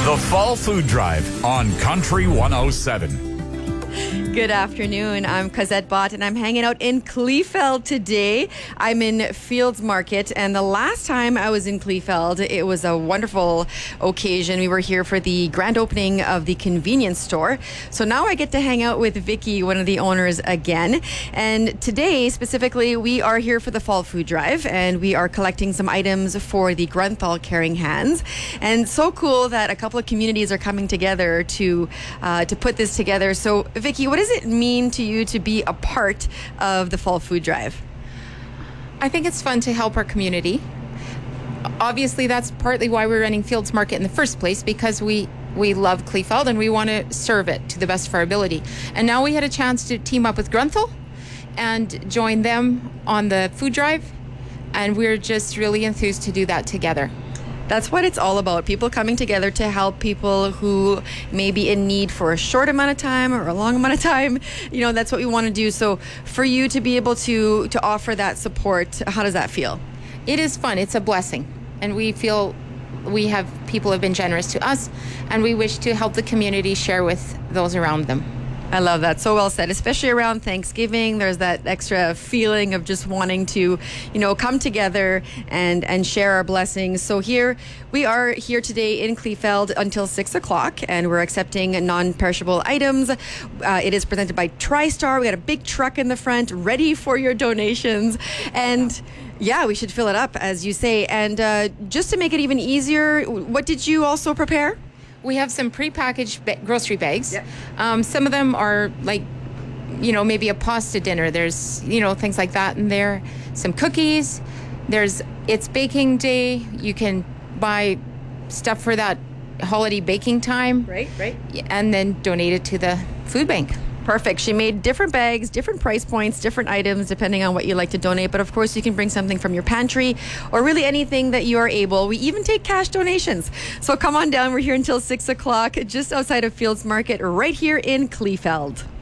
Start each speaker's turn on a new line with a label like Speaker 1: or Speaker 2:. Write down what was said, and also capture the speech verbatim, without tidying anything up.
Speaker 1: The Fall Food Drive on Country one oh seven.
Speaker 2: Good afternoon. I'm Cosette Bott, and I'm hanging out in Kleefeld today. I'm in Fields Market, and the last time I was in Kleefeld, it was a wonderful occasion. We were here for the grand opening of the convenience store. So now I get to hang out with Vicky, one of the owners, again. And today, specifically, we are here for the Fall Food Drive, and we are collecting some items for the Grunthal Caring Hands. And so cool that a couple of communities are coming together to uh, to put this together. So, Vicky, what does it mean to you to be a part of the Fall Food Drive?
Speaker 3: I think it's fun to help our community. Obviously, that's partly why we're running Fields Market in the first place, because we, we love Kleefeld and we want to serve it to the best of our ability. And now we had a chance to team up with Grunthal and join them on the food drive, and we're just really enthused to do that together.
Speaker 2: That's what it's all about. People coming together to help people who may be in need for a short amount of time or a long amount of time. You know, that's what we want to do. So for you to be able to to offer that support, how does that feel?
Speaker 3: It is fun. It's a blessing. And we feel we have people have been generous to us, and we wish to help the community share with those around them.
Speaker 2: I love that. So well said, especially around Thanksgiving. There's that extra feeling of just wanting to, you know, come together and, and share our blessings. So here, we are here today in Kleefeld until six o'clock, and we're accepting non-perishable items. Uh, it is presented by TriStar. We got a big truck in the front ready for your donations. And yeah, we should fill it up, as you say. And uh, just to make it even easier, what did you also prepare?
Speaker 3: We have some prepackaged ba- grocery bags.
Speaker 2: Yep.
Speaker 3: Um, some of them are like, you know, maybe a pasta dinner. There's, you know, things like that in there. Some cookies. There's, it's baking day. You can buy stuff for that holiday baking time.
Speaker 2: Right, right.
Speaker 3: And then donate it to the food bank.
Speaker 2: Perfect. She made different bags, different price points, different items, depending on what you like to donate. But of course, you can bring something from your pantry or really anything that you are able. We even take cash donations. So come on down. We're here until six o'clock, just outside of Fields Market, right here in Kleefeld.